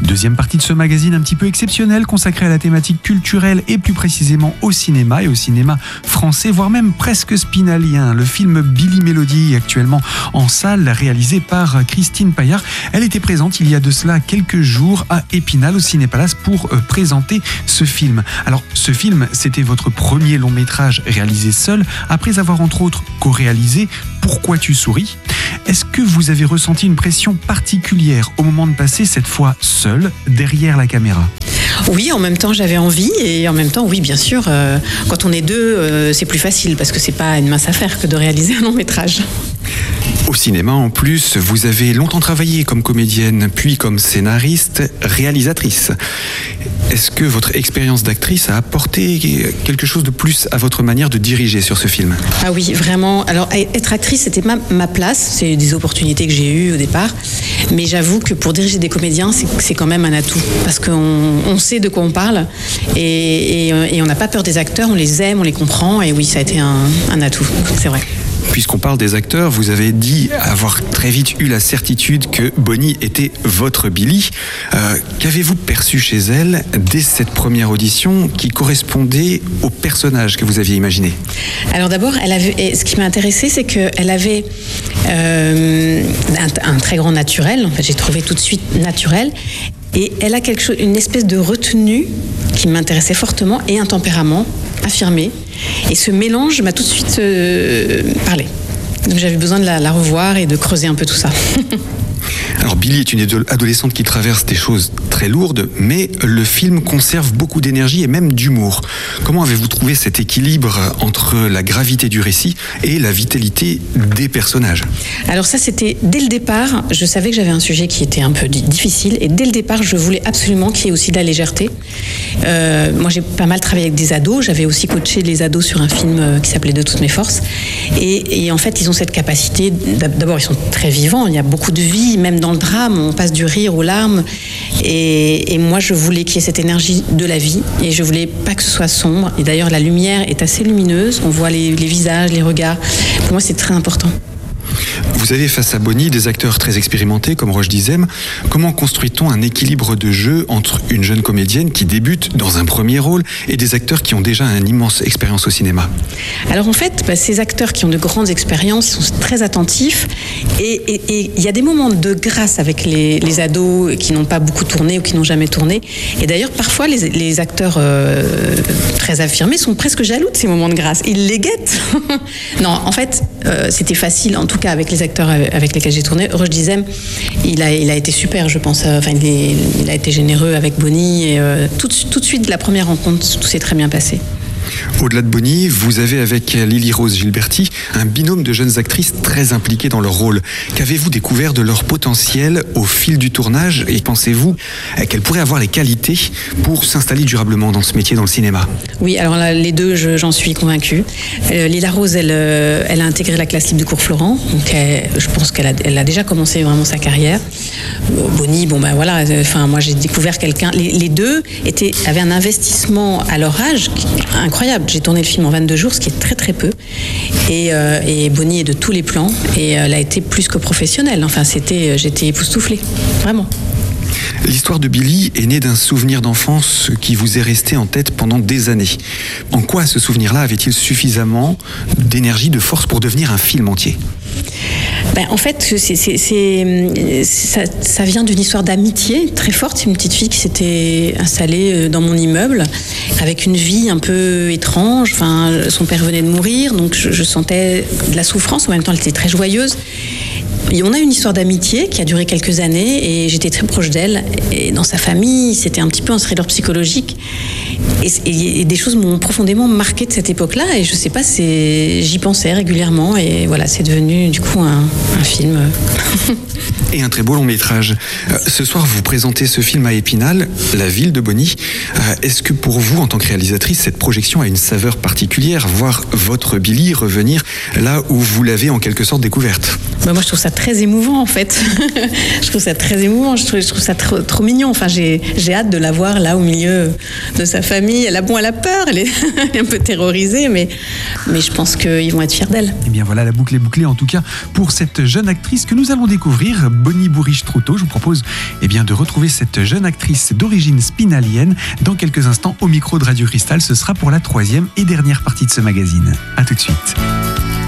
Deuxième partie de ce magazine un petit peu exceptionnel consacré à la thématique culturelle et plus précisément au cinéma et au cinéma français, voire même presque spinalien. Le film Billy Mélodie est actuellement en salle, réalisé par Christine Paillard. Elle était présente il y a de cela quelques jours à Épinal au Cinépalace pour présenter ce film. Alors ce film, c'était votre premier long métrage réalisé seul, après avoir entre autres co-réalisé Pourquoi tu souris. Est-ce que vous avez ressenti une pression particulière au moment de passer cette fois seul derrière la caméra ? Oui, en même temps j'avais envie et en même temps oui bien sûr quand on est deux c'est plus facile parce que c'est pas une mince affaire que de réaliser un long métrage. Au cinéma en plus, vous avez longtemps travaillé comme comédienne puis comme scénariste, réalisatrice. Est-ce que votre expérience d'actrice a apporté quelque chose de plus à votre manière de diriger sur ce film ? Ah oui, vraiment. Alors être actrice c'était ma place, c'est des opportunités que j'ai eues au départ, mais j'avoue que pour diriger des comédiens c'est quand même un atout parce qu'on sait de quoi on parle et on n'a pas peur des acteurs, on les aime, on les comprend et oui ça a été un atout, c'est vrai. Puisqu'on parle des acteurs, vous avez dit avoir très vite eu la certitude que Bonnie était votre Billy. Qu'avez-vous perçu chez elle dès cette première audition qui correspondait au personnage que vous aviez imaginé ? Alors d'abord, ce qui m'a intéressée, c'est qu'elle avait un très grand naturel. En fait, j'ai trouvé tout de suite naturel. Et elle a une espèce de retenue qui m'intéressait fortement et un tempérament affirmé. Et ce mélange m'a tout de suite parlé. Donc j'avais besoin de la revoir et de creuser un peu tout ça. Alors Billy est une adolescente qui traverse des choses très lourdes, mais le film conserve beaucoup d'énergie et même d'humour. Comment avez-vous trouvé cet équilibre entre la gravité du récit et la vitalité des personnages ? Alors ça, c'était dès le départ, je savais que j'avais un sujet qui était un peu difficile et dès le départ, je voulais absolument qu'il y ait aussi de la légèreté. Moi, j'ai pas mal travaillé avec des ados, j'avais aussi coaché les ados sur un film qui s'appelait De toutes mes forces. Et en fait, ils ont cette capacité, d'abord, ils sont très vivants, il y a beaucoup de vie, même dans le drame, on passe du rire aux larmes. Et moi, je voulais qu'il y ait cette énergie de la vie et je voulais pas que ce soit sombre. Et d'ailleurs, la lumière est assez lumineuse, on voit les visages, les regards. Pour moi, c'est très important. Vous avez face à Bonnie des acteurs très expérimentés comme Roche Dizem. Comment construit-on un équilibre de jeu entre une jeune comédienne qui débute dans un premier rôle et des acteurs qui ont déjà une immense expérience au cinéma ? Alors en fait, ces acteurs qui ont de grandes expériences sont très attentifs et il y a des moments de grâce avec les ados qui n'ont pas beaucoup tourné ou qui n'ont jamais tourné. Et d'ailleurs, parfois, les acteurs très affirmés sont presque jaloux de ces moments de grâce. Ils les guettent. Non, en fait, c'était facile, en tout cas avec les acteurs avec lesquels j'ai tourné. Roche Dizem, il a été super, je pense. Enfin, il a été généreux avec Bonnie et tout de suite, la première rencontre, tout s'est très bien passé. Au-delà de Bonnie, vous avez avec Lily Rose Gilberti un binôme de jeunes actrices très impliquées dans leur rôle. Qu'avez-vous découvert de leur potentiel au fil du tournage et pensez-vous qu'elles pourraient avoir les qualités pour s'installer durablement dans ce métier dans le cinéma ? Oui, alors là, les deux, j'en suis convaincue. Lily Rose, elle a intégré la classe libre du cours Florent, donc je pense qu'elle a déjà commencé vraiment sa carrière. Bonnie, moi j'ai découvert quelqu'un. Les deux avaient un investissement à leur âge incroyable. J'ai tourné le film en 22 jours, ce qui est très très peu. Et Bonnie est de tous les plans et elle a été plus que professionnelle. Enfin, j'étais époustouflée, vraiment. L'histoire de Billy est née d'un souvenir d'enfance qui vous est resté en tête pendant des années. En quoi ce souvenir-là avait-il suffisamment d'énergie, de force pour devenir un film entier ? En fait, ça vient d'une histoire d'amitié très forte. C'est une petite fille qui s'était installée dans mon immeuble avec une vie un peu étrange. Enfin, son père venait de mourir, donc je sentais de la souffrance. En même temps, elle était très joyeuse. Et on a une histoire d'amitié qui a duré quelques années et j'étais très proche d'elle. Et dans sa famille, c'était un petit peu un thriller psychologique. Et des choses m'ont profondément marqué de cette époque-là. Et je sais pas, j'y pensais régulièrement. Et voilà, c'est devenu du coup un film. Et un très beau long métrage. Ce soir, vous présentez ce film à Épinal, la ville de Bonnie. Est-ce que pour vous, en tant que réalisatrice, cette projection a une saveur particulière, voir votre Billy revenir là où vous l'avez en quelque sorte découverte ? Moi, je trouve ça très émouvant, en fait. Je trouve ça très émouvant. Je trouve ça trop mignon. Enfin, j'ai hâte de la voir là au milieu de sa famille. Elle a peur. Elle est un peu terrorisée, mais je pense qu'ils vont être fiers d'elle. Et bien voilà, la boucle est bouclée en tout cas pour cette jeune actrice que nous allons découvrir, Bonnie Bourriche-Troutot. Je vous propose de retrouver cette jeune actrice d'origine spinalienne dans quelques instants au micro de Radio Cristal. Ce sera pour la 3e et dernière partie de ce magazine. À tout de suite.